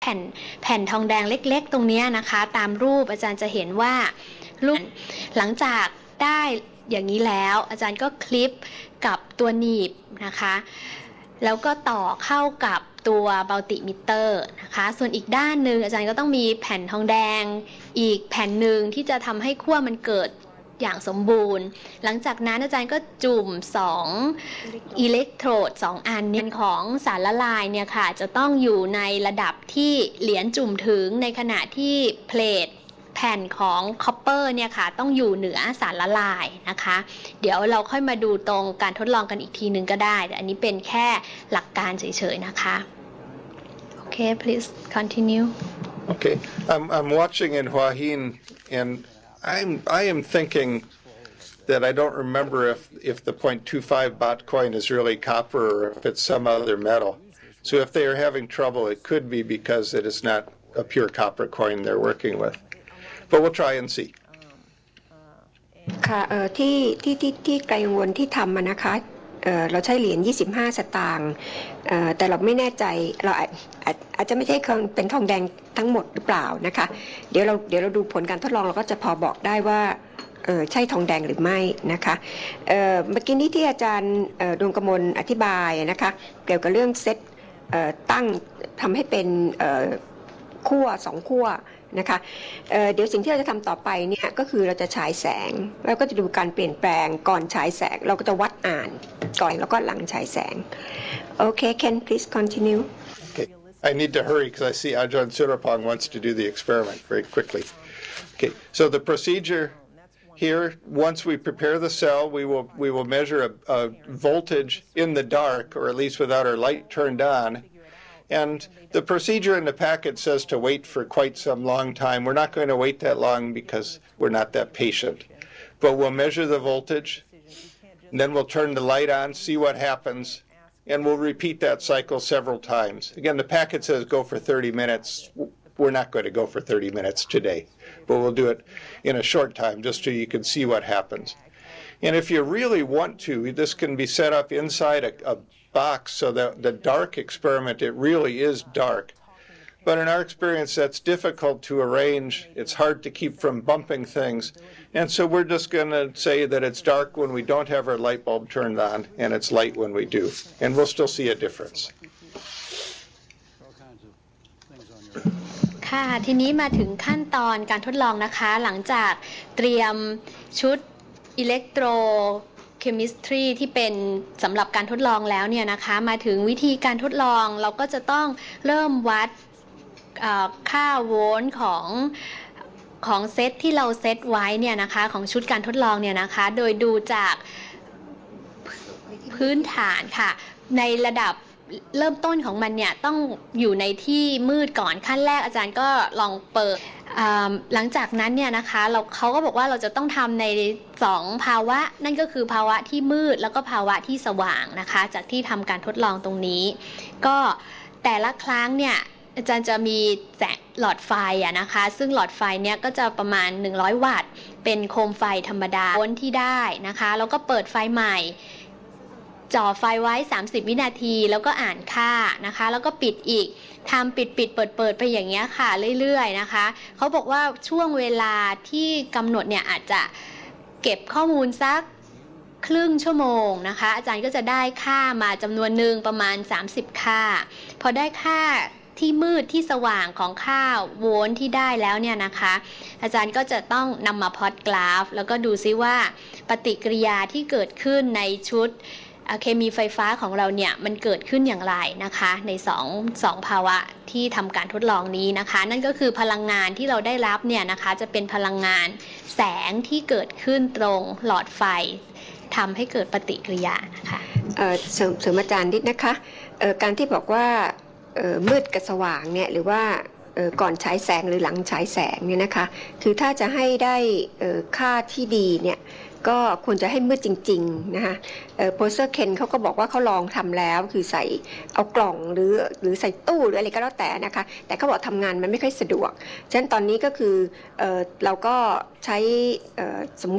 แผ่นทองแดงเล็กๆตรงนี้นะคะตามรูปอาจารย์จะเห็นว่ารูปหลังจากได้อย่างนี้แล้วอาจารย์ก็คลิปกับตัวหนีบนะคะแล้วก็ต่อเข้ากับตัวมัลติมิเตอร์นะคะส่วนอีกด้านหนึ่งอาจารย์ก็ต้องมีแผ่นทองแดงอีกแผ่นหนึ่งที่จะทำให้ขั้วมันเกิดอย่างสมบูรณ์หลังจากนั้นอาจารย์ก็จุ่ม2อิเล็กโทรด2อันเนี่ยของสารละลายเนี่ยค่ะจะต้องอยู่ในระดับที่เหรียญจุ่มถึงในขณะที่เพลทแผ่นของคอปเปอร์เนี่ยค่ะต้องอยู่เหนือสารละลายนะคะเดี๋ยวเราค่อยมาดูตรงการทดลองกันอีกทีนึงก็ได้แต่อันนี้เป็นแค่หลักการเฉยๆนะคะโอเค please continue Okay, I'm watching in Hua Hin, and I am thinking that I don't remember if the 0.25 baht coin is really copper or if it's some other metal. So if they are having trouble, it could be because it is not a pure copper coin they're working with. But we'll try and see. ค่ะที่กังวลที่ทำนะคะเราใช้เหรียญ25 สตางค์แต่เราไม่แน่ใจเราอาจจะไม่ใช่เป็นทองแดงทั้งหมดหรือเปล่านะคะเดี๋ยวเราดูผลการทดลองเราก็จะพอบอกได้ว่าใช่ทองแดงหรือไม่นะคะเมื่อกี้นี้ที่อาจารย์ดวงกมลอธิบายนะคะเกี่ยวกับเรื่องเซตตั้งทำให้เป็นขั้ว2ขั้วนะคะเดี๋ยวสิ่งที่เราจะทำต่อไปเนี่ยก็คือเราจะฉายแสงแล้วก็จะดูการเปลี่ยนแปลงก่อนฉายแสงเราก็จะวัดอ่านก่อนแล้วก็หลังฉายแสงโอเค Ken please continue Okay, I need to hurry because I see Ajahn Surapong wants to do the experiment very quickly. Okay, so the procedure here, once we prepare the cell, we will measure a voltage in the dark, or at least without our light turned on. And the procedure in the packet says to wait for quite some long time. We're not going to wait that long because we're not that patient. But we'll measure the voltage, and then we'll turn the light on, see what happens, and we'll repeat that cycle several times. Again, the packet says go for 30 minutes. We're not going to go for 30 minutes today, but we'll do it in a short time just so you can see what happens. And if you really want to, this can be set up inside a box so that the dark experiment, it really is dark. But in our experience, that's difficult to arrange. It's hard to keep from bumping things. And so we're just going to say that it's dark when we don't have our light bulb turned on, and it's light when we do. And we'll still see a difference. ค่ะทีนี้มาถึงขั้นตอนการทดลองนะคะหลังจากเตรียมชุดอิเล็กโทรเคมิสตรีที่เป็นสำหรับการทดลองแล้วเนี่ยนะคะมาถึงวิธีการทดลองเราก็จะต้องเริ่มวัดค่าโวลต์ของเซตที่เราเซตไว้เนี่ยนะคะของชุดการทดลองเนี่ยนะคะโดยดูจากพื้นฐานค่ะในระดับเริ่มต้นของมันเนี่ยต้องอยู่ในที่มืดก่อนขั้นแรกอาจารย์ก็ลองเปิดหลังจากนั้นเนี่ยนะคะเขาก็บอกว่าเราจะต้องทำใน2ภาวะนั่นก็คือภาวะที่มืดแล้วก็ภาวะที่สว่างนะคะจากที่ทำการทดลองตรงนี้ก็แต่ละครั้งเนี่ยอาจารย์จะมีแสงหลอดไฟนะคะซึ่งหลอดไฟเนี่ยก็จะประมาณ100 วัตต์เป็นโคมไฟธรรมดาโวลต์ที่ได้นะคะแล้วก็เปิดไฟใหม่จ่อไฟไว้30 วินาทีแล้วก็อ่านค่านะคะแล้วก็ปิดอีกทำปิดเปิดไปอย่างเงี้ยค่ะเรื่อยๆนะคะเขาบอกว่าช่วงเวลาที่กำหนดเนี่ยอาจจะเก็บข้อมูลสักครึ่งชั่วโมงนะคะอาจารย์ก็จะได้ค่ามาจำนวนหนึ่งประมาณ30 ค่าพอได้ค่าที่มืดที่สว่างของค่าโวลต์ที่ได้แล้วเนี่ยนะคะอาจารย์ก็จะต้องนำมาพล็อตกราฟแล้วก็ดูซิว่าปฏิกิริยาที่เกิดขึ้นในชุดเคมีไฟฟ้าของเราเนี่ยมันเกิดขึ้นอย่างไรนะคะในสองภาวะที่ทำการทดลองนี้นะคะนั่นก็คือพลังงานที่เราได้รับเนี่ยนะคะจะเป็นพลังงานแสงที่เกิดขึ้นตรงหลอดไฟทำให้เกิดปฏิกิริยานะคะเสริมอาจารย์นิดนะคะการที่บอกว่ามืดกับสว่างเนี่ยหรือว่าก่อนฉายแสงหรือหลังฉายแสงเนี่ยนะคะคือถ้าจะให้ได้ค่าที่ดีเนี่ยก็ควรจะให้มืดจริงๆนะคะโปรเฟสเซอร์เคนเขาก็บอกว่าเขาลองทำแล้วคือใส่เอากล่องหรือใส่ตู้หรืออะไรก็แล้วแต่นะคะแต่เขาบอกทำงานมันไม่ค่อยสะดวกฉะนั้นตอนนี้ก็คือเราก็ใช้สมมติ